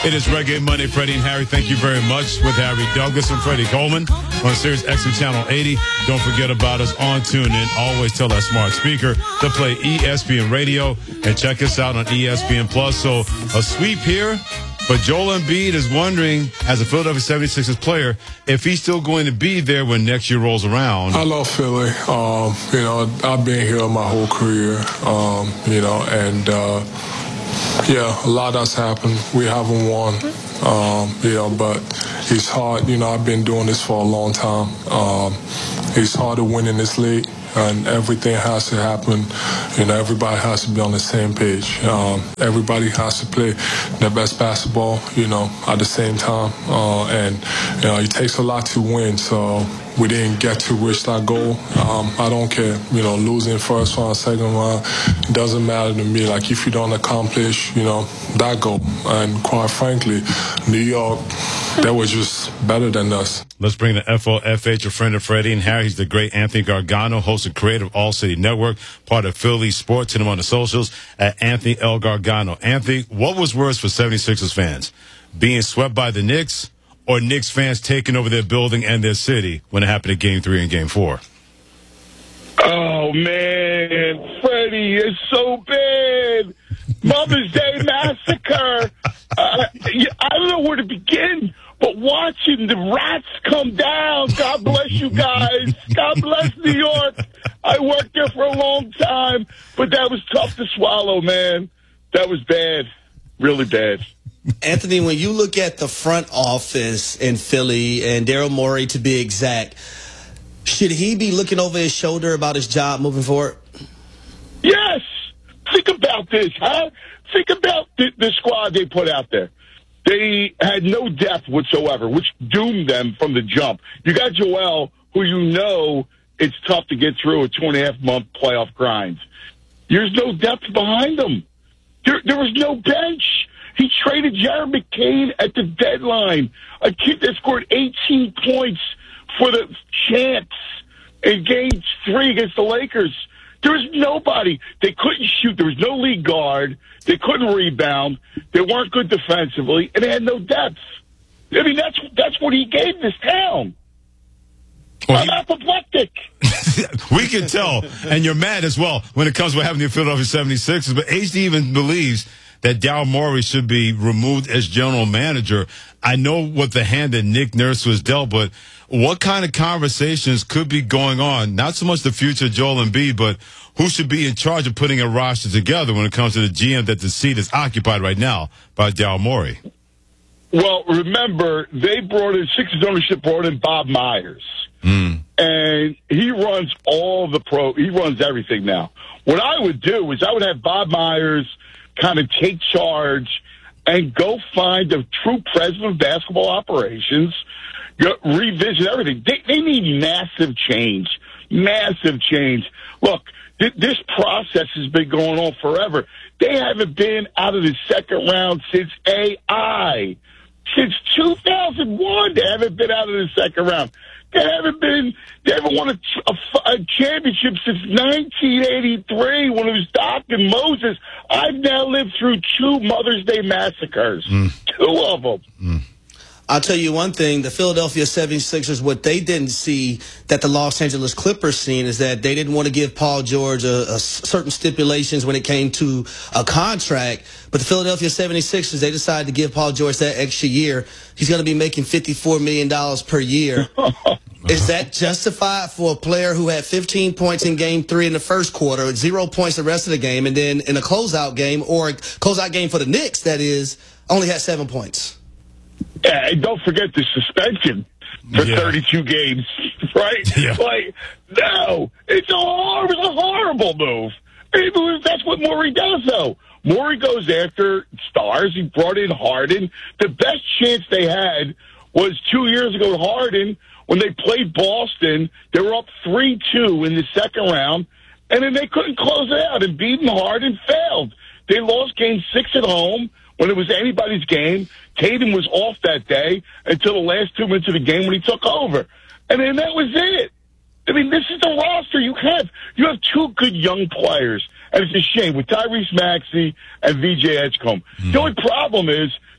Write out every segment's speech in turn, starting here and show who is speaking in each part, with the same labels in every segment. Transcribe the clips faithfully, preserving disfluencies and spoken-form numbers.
Speaker 1: It is Reggae Monday, Freddie and Harry. Thank you very much with Harry Douglas and Freddie Coleman on Sirius X M Channel eighty. Don't forget about us on TuneIn. Always tell that smart speaker to play E S P N Radio and check us out on E S P N Plus. So a sweep here, but Joel Embiid is wondering, as a Philadelphia seventy-sixers player, if he's still going to be there when next year rolls around.
Speaker 2: I love Philly. Um, you know, I've been here my whole career, um, you know, and, uh, yeah, a lot has happened. We haven't won, um, you know, but it's hard. You know, I've been doing this for a long time. Um, it's hard to win in this league, and everything has to happen. You know, everybody has to be on the same page. Um, everybody has to play their best basketball, you know, at the same time. Uh, and, you know, it takes a lot to win, so we didn't get to reach that goal. Um, I don't care, you know, losing first round, second round, it doesn't matter to me. Like, if you don't accomplish, you know, that goal. And quite frankly, New York, they were just better than us.
Speaker 1: Let's bring the F O F H, a friend of Freddie and Harry. He's the great Anthony Gargano, host and creator of All City Network, part of Philly Sports. Hit him on the socials at Anthony L. Gargano. Anthony, what was worse for seventy-sixers fans? Being swept by the Knicks, or Knicks fans taking over their building and their city when it happened in Game Three and Game Four?
Speaker 3: Oh man, Freddie is so bad. Mother's Day massacre. Uh, I don't know where to begin, but watching the rats come down. God bless you guys. God bless New York. I worked there for a long time, but that was tough to swallow, man. That was bad, really bad.
Speaker 4: Anthony, when you look at the front office in Philly, and Daryl Morey to be exact, should he be looking over his shoulder about his job moving forward?
Speaker 3: Yes. Think about this, huh? Think about the, the squad they put out there. They had no depth whatsoever, which doomed them from the jump. You got Joel, who you know it's tough to get through a two and a half month playoff grind. There's no depth behind them. There, there was no bench. He traded Jared McCain at the deadline, a kid that scored eighteen points for the Champs in Game three against the Lakers. There was nobody. They couldn't shoot. There was no lead guard. They couldn't rebound. They weren't good defensively, and they had no depth. I mean, that's that's what he gave this town. Well, I'm apoplectic.
Speaker 1: We can tell, and you're mad as well when it comes to what happened to the Philadelphia seventy-sixers. But H D even believes that Daryl Morey should be removed as general manager. I know what the hand that Nick Nurse was dealt, but what kind of conversations could be going on? Not so much the future of Joel Embiid, but who should be in charge of putting a roster together when it comes to the G M that the seat is occupied right now by Daryl Morey?
Speaker 3: Well, remember, they brought in, Sixers ownership brought in Bob Myers. Mm. And he runs all the pro, he runs everything now. What I would do is I would have Bob Myers kind of take charge and go find a true president of basketball operations, go, revisit everything. They, they need massive change, massive change. Look, th- this process has been going on forever. They haven't been out of the second round since A I. Since two thousand one, they haven't been out of the second round. They haven't been, they haven't won a, a, a championship since nineteen eighty-three when it was Doc and Moses. I've now lived through two Mother's Day massacres. Mm. Two of them. Mm.
Speaker 4: I'll tell you one thing, the Philadelphia seventy-sixers, what they didn't see that the Los Angeles Clippers seen is that they didn't want to give Paul George a, a certain stipulations when it came to a contract. But the Philadelphia seventy-sixers, they decided to give Paul George that extra year. He's going to be making fifty-four million dollars per year. Is that justified for a player who had fifteen points in game three in the first quarter, zero points the rest of the game, and then in a closeout game, or a closeout game for the Knicks, that is, only had seven points?
Speaker 3: Yeah, and don't forget the suspension for yeah. thirty-two games, right? Yeah. Like, no, it's a, hor- it's a horrible move. It was, that's what Morey does, though. Morey goes after stars. He brought in Harden. The best chance they had was two years ago, Harden, when they played Boston. They were up three two in the second round, and then they couldn't close it out, and beating Harden failed. They lost game six at home when it was anybody's game. Tatum was off that day until the last two minutes of the game when he took over. And then that was it. I mean, this is the roster you have. You have two good young players. And it's a shame with Tyrese Maxey and V J Edgecombe. Mm. The only problem is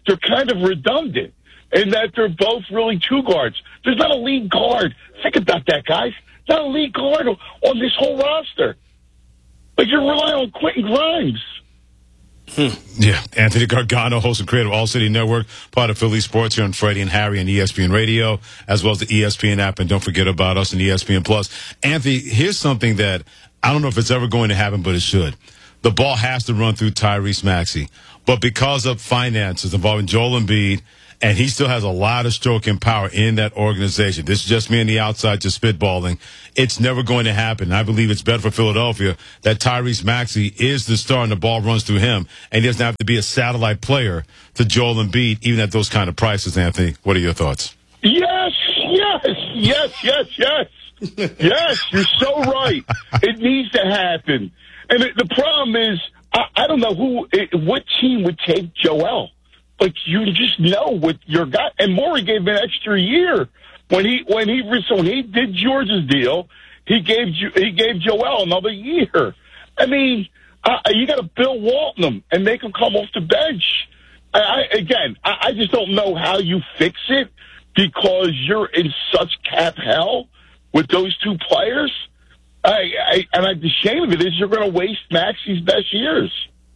Speaker 3: they're kind of redundant in that they're both really two guards. There's not a lead guard. Think about that, guys. Not a lead guard on this whole roster. Like, you're relying on Quentin Grimes.
Speaker 1: Hmm. Yeah, Anthony Gargano, host and creator of All City Network, part of Philly Sports here on Freddie and Harry and E S P N Radio, as well as the E S P N app. And don't forget about us and E S P N Plus. Anthony, here's something that I don't know if it's ever going to happen, but it should. The ball has to run through Tyrese Maxey. But because of finances involving Joel Embiid, and he still has a lot of stroking power in that organization. This is just me on the outside just spitballing. It's never going to happen. I believe it's better for Philadelphia that Tyrese Maxey is the star and the ball runs through him, and he doesn't have to be a satellite player to Joel Embiid, even at those kind of prices, Anthony. What are your thoughts?
Speaker 3: Yes, yes, yes, yes, yes. Yes, you're so right. It needs to happen. And it, the problem is, I, I don't know who, it, what team would take Joel. Like, you just know what your guy, and Morey gave him an extra year when he when he so when he did George's deal. He gave he gave Joel another year. I mean, uh, you got to Bill Walton him and make him come off the bench. I, I, again, I, I just don't know how you fix it because you're in such cap hell with those two players. I, I and I, the shame of it is you're going to waste Maxey's best years.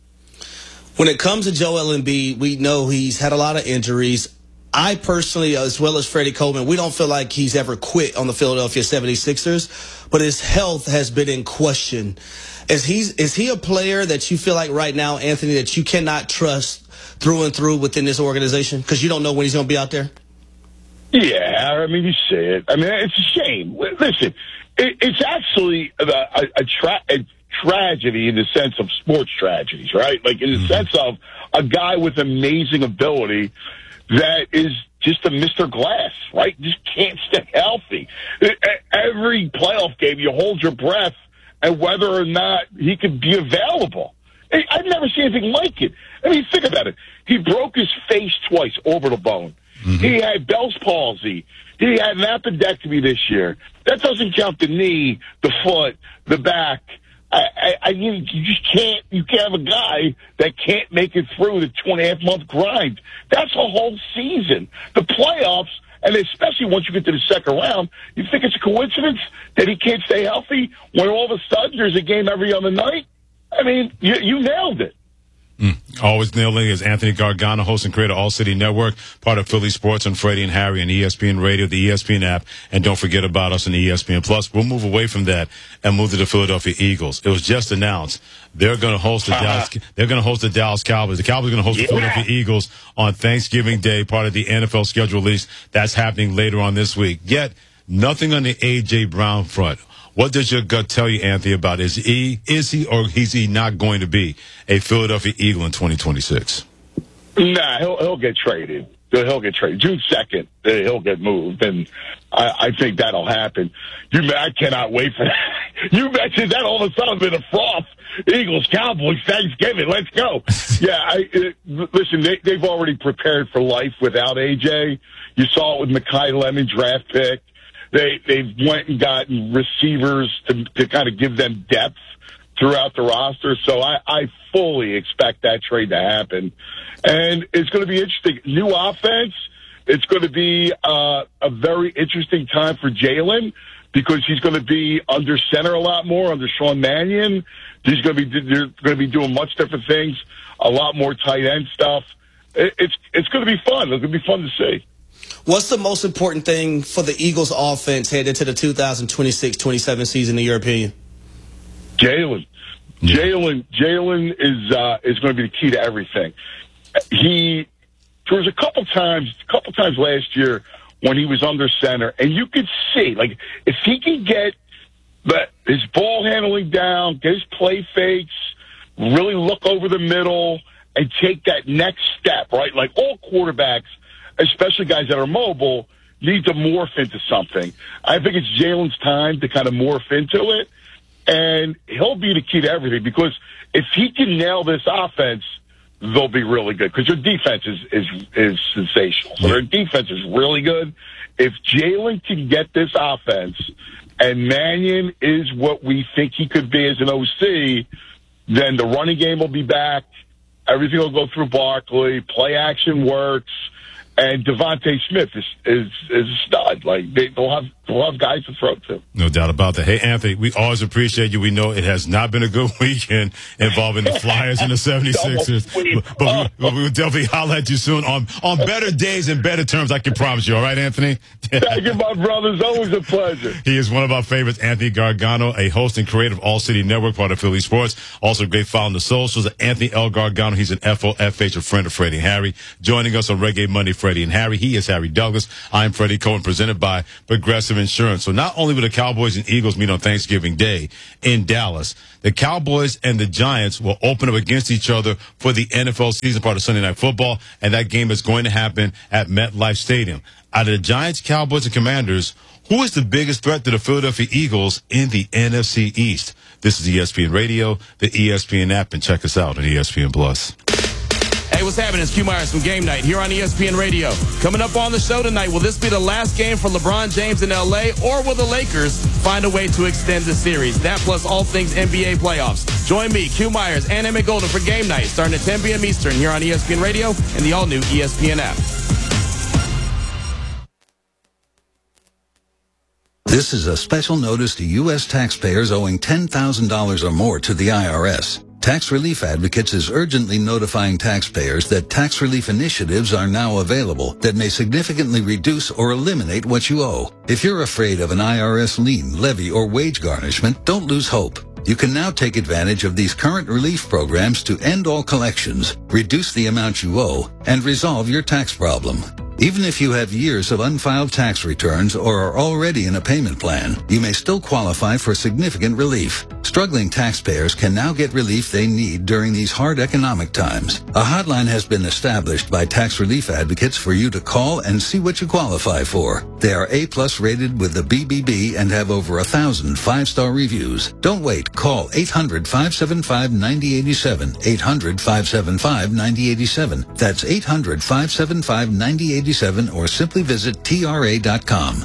Speaker 4: When it comes to Joel Embiid, we know he's had a lot of injuries. I personally, as well as Freddie Coleman, we don't feel like he's ever quit on the Philadelphia seventy-sixers, but his health has been in question. Is he, is he a player that you feel like right now, Anthony, that you cannot trust through and through within this organization because you don't know when he's going to be out there?
Speaker 3: Yeah, I mean, you see it. I mean, it's a shame. Listen, it, it's actually a, a, a, tra- a tragedy in the sense of sports tragedies, right? Like in the sense of a guy with amazing ability that is just a Mister Glass, right? Just can't stay healthy. Every playoff game, you hold your breath and whether or not he could be available. I've never seen anything like it. I mean, think about it. He broke his face twice, orbital bone. Mm-hmm. He had Bell's palsy. He had an appendectomy this year. That doesn't count the knee, the foot, the back. I, I, I you, you just can't. You can't have a guy that can't make it through the two and a half month grind. That's a whole season. The playoffs, and especially once you get to the second round, you think it's a coincidence that he can't stay healthy when all of a sudden there's a game every other night? I mean, you, you nailed it.
Speaker 1: Mm. Always nailing is Anthony Gargano, host and creator of All City Network, part of Philly Sports on Freddie and Harry and E S P N Radio, the E S P N app, and don't forget about us on E S P N Plus. We'll move away from that and move to the Philadelphia Eagles. It was just announced they're going to host the uh-huh. Dallas. They're going to host the Dallas Cowboys. The Cowboys are going to host yeah. the Philadelphia Eagles on Thanksgiving Day, part of the N F L schedule release. That's happening later on this week. Yet nothing on the A J Brown front. What does your gut tell you, Anthony, about is he is he or is he not going to be a Philadelphia Eagle in twenty twenty-six?
Speaker 3: Nah, he'll he'll get traded. He'll get traded June second. He'll get moved, and I, I think that'll happen. You, I cannot wait for that. You mentioned that all of a sudden been a froth. Eagles, Cowboys, Thanksgiving. Let's go. Yeah, I, it, listen, they, they've already prepared for life without A J. You saw it with Mekhi Lemon draft pick. They they went and gotten receivers to to kind of give them depth throughout the roster. So I, I fully expect that trade to happen, and it's going to be interesting. New offense. It's going to be uh, a very interesting time for Jalen because he's going to be under center a lot more under Sean Mannion. He's going to be they're going to be doing much different things, a lot more tight end stuff. It, it's it's going to be fun. It's going to be fun to see.
Speaker 4: What's the most important thing for the Eagles offense headed into the two thousand twenty-six twenty-seven season, in your opinion?
Speaker 3: Jalen. Yeah. Jalen Jalen is uh, is going to be the key to everything. He there was a couple times, a couple times last year when he was under center, and you could see, like, if he can get the, his ball handling down, get his play fakes, really look over the middle, and take that next step, right? Like all quarterbacks, especially guys that are mobile, need to morph into something. I think it's Jalen's time to kind of morph into it, and he'll be the key to everything because if he can nail this offense, they'll be really good because their defense is, is, is sensational. So their defense is really good. If Jalen can get this offense and Mannion is what we think he could be as an O C, then the running game will be back. Everything will go through Barkley. Play action works. And Devontae Smith is, is is a stud. Like, they, they'll have they'll have guys to throw to.
Speaker 1: No doubt about that. Hey, Anthony, we always appreciate you. We know it has not been a good weekend involving the Flyers and the seventy-sixers. but, but, we, but we will definitely holler at you soon on, on better days and better terms, I can promise you. All right, Anthony?
Speaker 3: Thank you, my brother. It's always a pleasure.
Speaker 1: He is one of our favorites, Anthony Gargano, a host and creator of All City Network, part of Philly Sports. Also a great follow on the socials. Anthony L. Gargano. He's an F O F H, a friend of Freddie and Harry. Joining us on Reggae Monday, Freddie and Harry. He is Harry Douglas. I'm Freddie Cohen, presented by Progressive Insurance. So not only will the Cowboys and Eagles meet on Thanksgiving Day in Dallas, the Cowboys and the Giants will open up against each other for the N F L season, part of Sunday Night Football, and that game is going to happen at MetLife Stadium. Out of the Giants, Cowboys, and Commanders, who is the biggest threat to the Philadelphia Eagles in the N F C East? This is E S P N Radio, the E S P N app, and check us out on E S P N Plus.
Speaker 5: Hey, what's happening? It's Q Myers from Game Night here on E S P N Radio. Coming up on the show tonight, will this be the last game for LeBron James in L A, or will the Lakers find a way to extend the series? That plus all things N B A playoffs. Join me, Q Myers, and Emmett Golden for Game Night, starting at ten p.m. Eastern here on E S P N Radio and the all-new E S P N app.
Speaker 6: This is a special notice to U S taxpayers owing ten thousand dollars or more to the I R S. Tax Relief Advocates is urgently notifying taxpayers that tax relief initiatives are now available that may significantly reduce or eliminate what you owe. If you're afraid of an I R S lien, levy, or wage garnishment, don't lose hope. You can now take advantage of these current relief programs to end all collections, reduce the amount you owe, and resolve your tax problem. Even if you have years of unfiled tax returns or are already in a payment plan, you may still qualify for significant relief. Struggling taxpayers can now get relief they need during these hard economic times. A hotline has been established by Tax Relief Advocates for you to call and see what you qualify for. They are A-plus rated with the B B B and have over a thousand five-star reviews. Don't wait. Call eight hundred, five seven five, nine zero eight seven, eight hundred, five seven five, nine zero eight seven. That's eight hundred, five seven five, nine zero eight seven, or simply visit T R A dot com.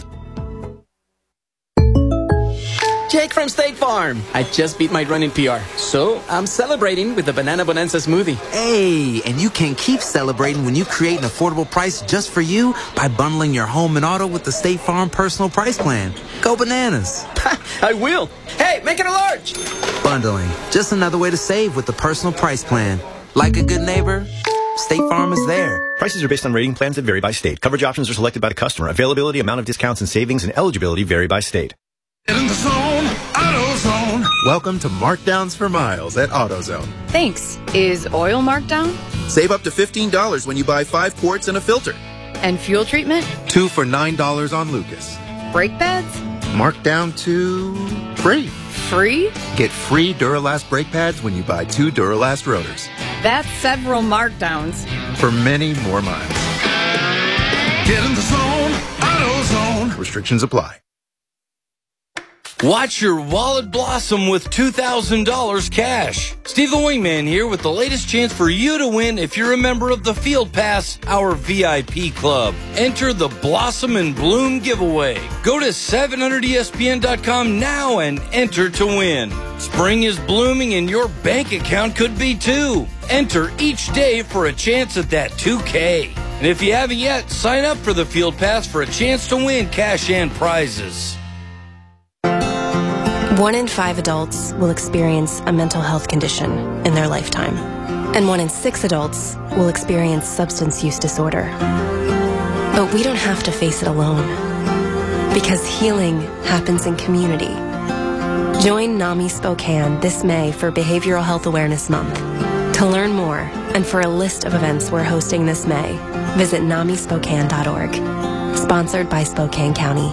Speaker 7: Jake from State Farm. I just beat my running P R, so I'm celebrating with the Banana Bonanza smoothie.
Speaker 8: Hey, and you can keep celebrating when you create an affordable price just for you by bundling your home and auto with the State Farm Personal Price Plan. Go bananas.
Speaker 7: I will. Hey, make it a large.
Speaker 8: Bundling, just another way to save with the Personal Price Plan. Like a good neighbor, State Farm is there.
Speaker 9: Prices are based on rating plans that vary by state. Coverage options are selected by the customer. Availability, amount of discounts and savings, and eligibility vary by state.
Speaker 10: In the zone, AutoZone.
Speaker 11: Welcome to Markdowns for Miles at AutoZone.
Speaker 12: Thanks. Is oil marked down?
Speaker 11: Save up to fifteen dollars when you buy five quarts and a filter.
Speaker 12: And fuel treatment?
Speaker 11: Two for nine dollars on Lucas.
Speaker 12: Brake pads?
Speaker 11: Marked down to free.
Speaker 12: Free?
Speaker 11: Get free Duralast brake pads when you buy two Duralast rotors.
Speaker 12: That's several markdowns.
Speaker 11: For many more miles.
Speaker 10: Get in the zone, AutoZone.
Speaker 11: Restrictions apply.
Speaker 13: Watch your wallet blossom with two thousand dollars cash. Steve the Wingman here with the latest chance for you to win if you're a member of the Field Pass, our V I P club. Enter the Blossom and Bloom giveaway. Go to seven hundred E S P N dot com now and enter to win. Spring is blooming and your bank account could be too. Enter each day for a chance at that two K. And if you haven't yet, sign up for the Field Pass for a chance to win cash and prizes.
Speaker 14: One in five adults will experience a mental health condition in their lifetime, and one in six adults will experience substance use disorder. But we don't have to face it alone, because healing happens in community. Join NAMI Spokane this May for Behavioral Health Awareness Month. To learn more and for a list of events we're hosting this May, visit nami spokane dot org. Sponsored by Spokane County.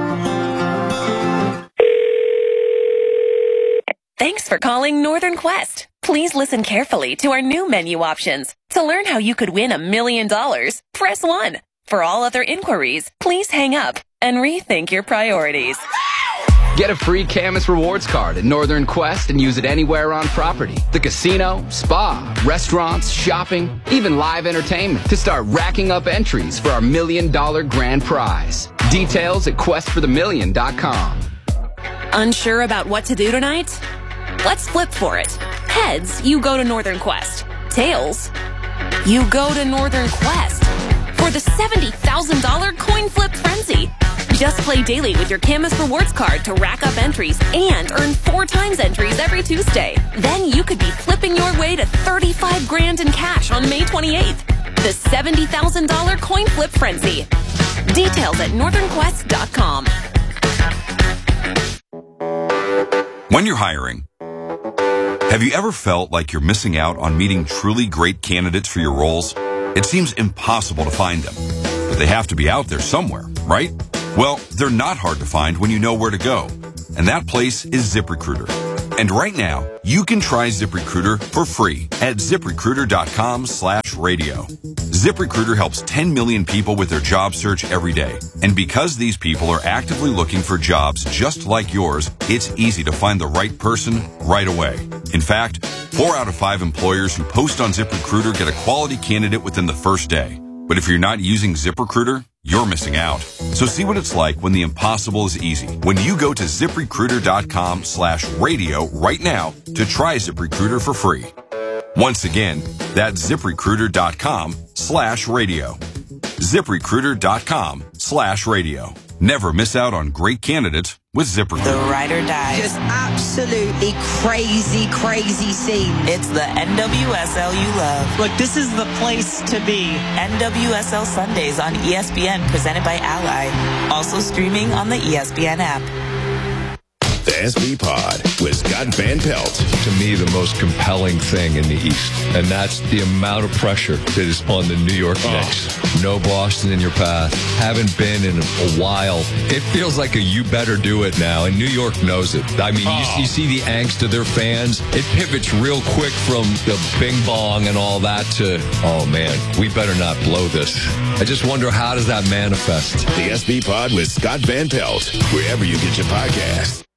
Speaker 15: Thanks for calling Northern Quest. Please listen carefully to our new menu options. To learn how you could win a million dollars, press one. For all other inquiries, please hang up and rethink your priorities.
Speaker 16: Get a free Camus Rewards card at Northern Quest and use it anywhere on property. The casino, spa, restaurants, shopping, even live entertainment to start racking up entries for our million dollar grand prize. Details at quest for the million dot com.
Speaker 15: Unsure about what to do tonight? Let's flip for it. Heads, you go to Northern Quest. Tails? You go to Northern Quest for the seventy thousand dollars Coin Flip Frenzy. Just play daily with your Camus Rewards card to rack up entries and earn four times entries every Tuesday. Then you could be flipping your way to thirty-five grand in cash on May twenty-eighth. The seventy thousand dollars Coin Flip Frenzy. Details at northern quest dot com.
Speaker 17: When you're hiring, have you ever felt like you're missing out on meeting truly great candidates for your roles? It seems impossible to find them, but they have to be out there somewhere, right? Well, they're not hard to find when you know where to go, and that place is ZipRecruiter. And right now, you can try ZipRecruiter for free at ZipRecruiter.com slash radio. ZipRecruiter helps ten million people with their job search every day. And because these people are actively looking for jobs just like yours, it's easy to find the right person right away. In fact, four out of five employers who post on ZipRecruiter get a quality candidate within the first day. But if you're not using ZipRecruiter, you're missing out. So see what it's like when the impossible is easy. When you go to ZipRecruiter.com slash radio right now to try ZipRecruiter for free. Once again, that's ZipRecruiter.com slash radio. ZipRecruiter.com slash radio. Never miss out on great candidates with ZipRecruiter.
Speaker 18: The ride or die. Just absolutely crazy, crazy scene. It's the N W S L you love. Look, this is the place to be. N W S L Sundays on E S P N, presented by Ally. Also streaming on the E S P N app.
Speaker 19: The S B Pod with Scott Van Pelt.
Speaker 20: To me, the most compelling thing in the East, and that's the amount of pressure that is on the New York Knicks. Oh. No Boston in your path. Haven't been in a while. It feels like a you better do it now, and New York knows it. I mean, oh. you, you see the angst of their fans. It pivots real quick from the bing bong and all that to, oh man, we better not blow this. I just wonder, how does that manifest?
Speaker 19: The S B Pod with Scott Van Pelt, wherever you get your podcasts.